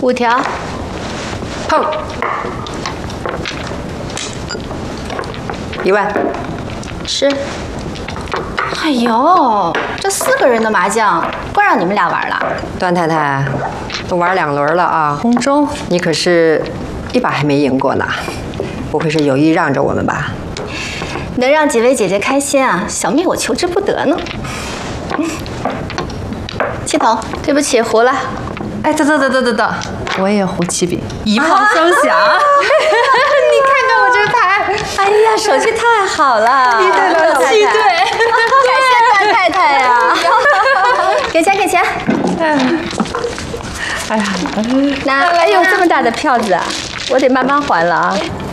5条。 碰。1万。 是。哎呦，这4个人的麻将，怪让你们俩玩了。 段太太，都玩2轮了啊！ 红中， 你可是1把还没赢过呢，不会是有意让着我们吧？ 能让几位姐姐开心啊，小命我求之不得呢。系统，对不起，胡了。 哎，等，我也胡七饼，一炮双响。 你看看我这牌，哎呀，手气太好了， 一对了7对， 感谢段太太呀！给钱。 哎呀， 那还有这么大的票子啊，我得慢慢还了啊。